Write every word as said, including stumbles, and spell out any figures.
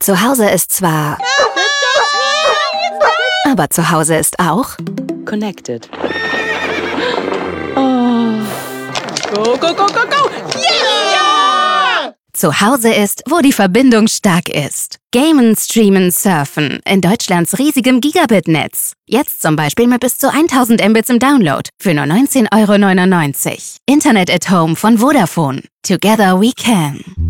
Zu Hause ist zwar... Aber zu Hause ist auch... Connected. Oh. Go, go, go, go, go! Yeah! Zu Hause ist, wo die Verbindung stark ist. Gamen, streamen, surfen. In Deutschlands riesigem Gigabit-Netz. Jetzt zum Beispiel mit bis zu tausend Mbits im Download. Für nur neunzehn Euro neunundneunzig. Internet at Home von Vodafone. Together we can.